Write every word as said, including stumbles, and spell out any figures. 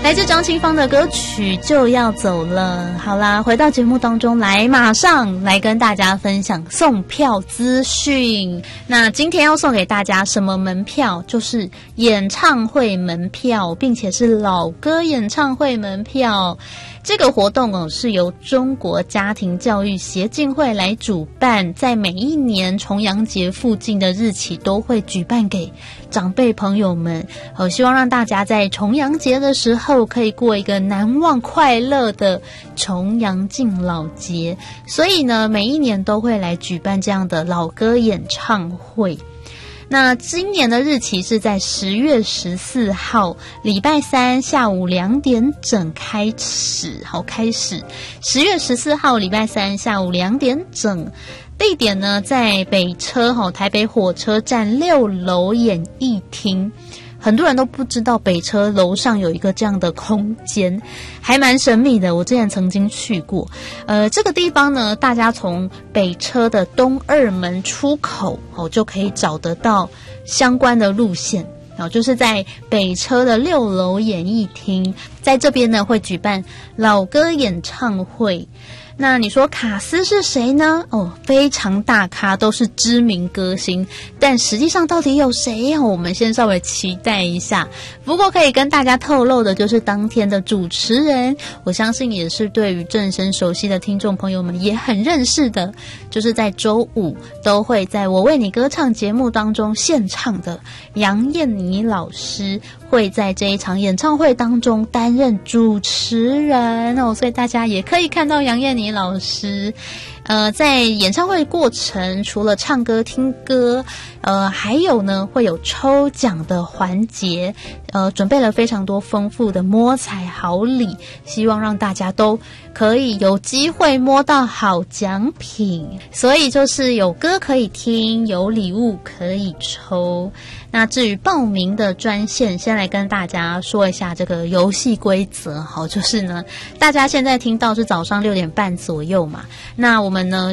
来自张清芳的歌曲就要走了。好啦，回到节目当中来，马上来跟大家分享送票资讯。那今天要送给大家什么门票？就是演唱会门票，并且是老歌演唱会门票。这个活动哦是由中国家庭教育协进会来主办，在每一年重阳节附近的日期都会举办给长辈朋友们，我希望让大家在重阳节的时候可以过一个难忘快乐的重阳敬老节，所以呢每一年都会来举办这样的老歌演唱会。那今年的日期是在十月十四号礼拜三下午两点整开始，好开始。十月十四号礼拜三下午两点整，地点呢在北车哈台北火车站六楼演艺厅。很多人都不知道北车楼上有一个这样的空间，还蛮神秘的。我之前曾经去过，呃，这个地方呢，大家从北车的东二门出口哦，就可以找得到相关的路线。哦，就是在北车的六楼演艺厅，在这边呢会举办老歌演唱会。那你说卡斯是谁呢？哦，非常大咖，都是知名歌星，但实际上到底有谁？我们先稍微期待一下。不过可以跟大家透露的就是当天的主持人，我相信也是对于正声熟悉的听众朋友们也很认识的，就是在周五都会在我为你歌唱节目当中献唱的杨燕妮老师，会在这一场演唱会当中担任主持人哦，所以大家也可以看到杨燕妮老师。呃，在演唱会过程，除了唱歌听歌，呃，还有呢会有抽奖的环节，呃，准备了非常多丰富的摸彩好礼，希望让大家都可以有机会摸到好奖品。所以就是有歌可以听，有礼物可以抽。那至于报名的专线，先来跟大家说一下这个游戏规则。好，就是呢，大家现在听到是早上六点半左右嘛，那我们呢